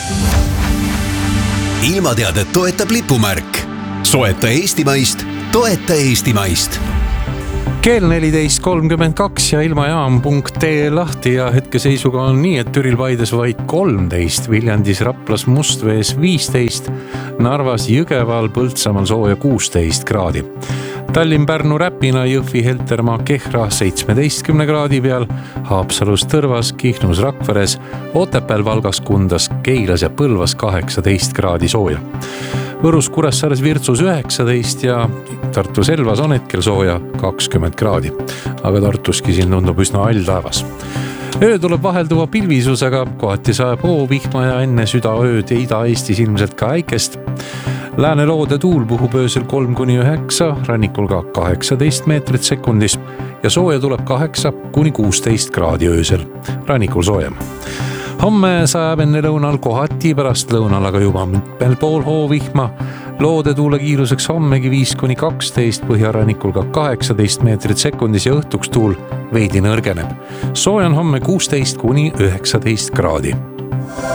Ilmateadet toetab lipumärk. Soeta Eestimaist, toeta Eestimaist. Kell 14.32 ja ilmajaam.ee lahti ja hetkeseisuga on nii, et Türil Paides vaid 13, Viljandis, Raplas, Mustvees 15, Narvas, Jõgeval, Põltsamaal sooja 16 kraadi. Tallinn, Pärnu, Räpina, Jõhvi, Heltermaa, Kehra 17 kraadi peal, Haapsalus, Tõrvas, Kihnus, Rakveres, Otepääl, Valgas, Kundas, Keilas ja Põlvas 18 kraadi sooja. Võrus, Kuressaares, Virtsus 19 ja Tartus, Elvas on hetkel sooja 20 kraadi. Aga Tartuski siin tundub üsna alltaevas. Öö tuleb vahelduva pilvisusega, kohati saab vihma ja enne südaööd ja Ida-Eestis ilmselt ka äikest. Lääneloode tuul puhub öösel 3-9, rannikul ka 18 meetrit sekundis ja sooja tuleb 8-16 kraadi öösel, rannikul soojem. Homme sajab enne lõunal kohati, pärast lõunal aga juba mitmel pool hoovihma. Loode tuule kiiruseks hommegi 5-12, põhjarannikul ka 18 meetrit sekundis ja õhtuks tuul veidi nõrgeneb. Sooja on homme 16-19 kraadi.